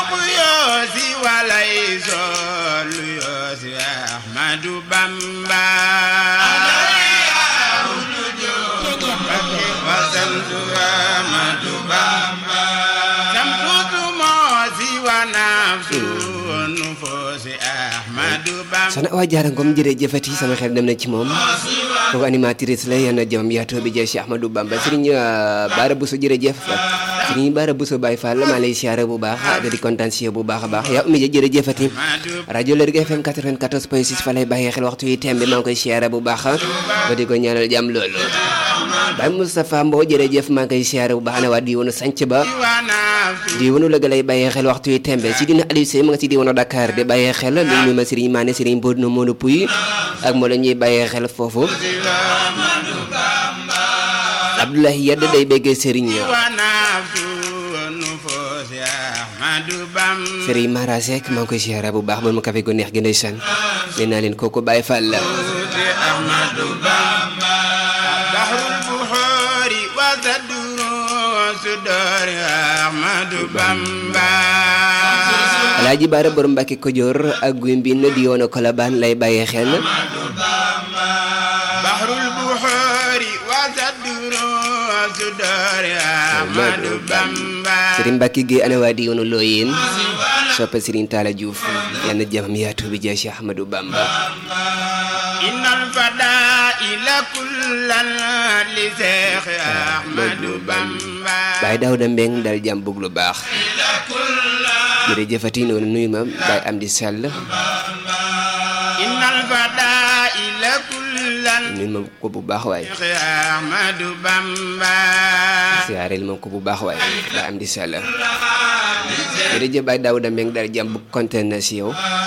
yoosi walay soolu yoosi Ahmadu Bamba wasantu Ahmadu Bamba samtutu moosi wa nafsu nufusi Ahmadu Bamba soxna Awa Diarra Ngom jërëjëfati sama xel dem na ci moom kooku animatrice la yal na jàmm yaatoo bi jeex Cheikh Ahmadou Bamba Serigne Bara Bousso jërëjëf Serigne Bara Bousso Baye Fall maa lay siyaare bu baax da di kontaan si yow bu baax a baax yaa ummi jërëjëfati rajo Lergui FM 94.6 fa lay bàyyee xel waxtu yi tembe maa ngi koy siyaare bu baax ba di ko ñaanal jàmm loolu Baye Moustapha Mbow jërëjëf maa ngi koy siyaare bu baax na waa diwaanu sanc ba diwaanu la lay bàyyee xel waxtu yi tembe si dina Aliou Sey ma nga si diwaanu Dakar di bàyyee xel lu ñu ma Serigne Mané Serigne Mbodj no Mono Pouy ak moo la ñuy bàyyee xel foofu Abdoulaye Yedd day béggee Serigne Serigne Mara Seck maa ngi koy siyaare bu baax ba mu kafe gu neex gi ndeysaan nee naa leen kooku Baye Fall la Alaaji Bara borom Mbàkke Kajoor ak guy mbin di yoonu Kolobaan lay bàyyee xel bahrul buhuri wa zaduru sudari Ahmadu Bamba Serigne Mbàkke Gueye ana waa di yoonu Looyeen soppe Serigne Talla Diouf yal na jàmmam yaatu bi jeex Ahmadu Bamba innal fadaila kullan li Seex Ahmadu Bamba Baye Daouda Mbeng dal jàmm bëgg lu baax jërëjëfati noonu nuyu ma Baye Amdi Sall innal fadaila kullan nuyu ma ko bu baax waay Ahmadu Bamba siyaareel ma ko bu baax waay Baye Amdi Sall jërëjëf Baye Daouda Mbeng dal jàmm bu kontaan na si yow